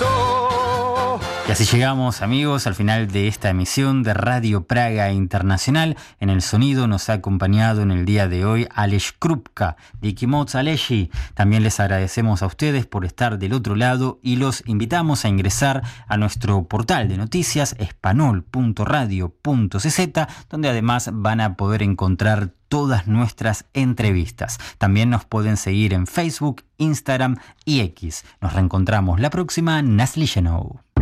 pasó. Y así llegamos, amigos, al final de esta emisión de Radio Praga Internacional. En el sonido nos ha acompañado en el día de hoy Aleš Krupka, de Kimoz Aleshi. También les agradecemos a ustedes por estar del otro lado y los invitamos a ingresar a nuestro portal de noticias espanol.radio.cz, donde además van a poder encontrar todas nuestras entrevistas. También nos pueden seguir en Facebook, Instagram y X. Nos reencontramos la próxima. Nasli Shenou.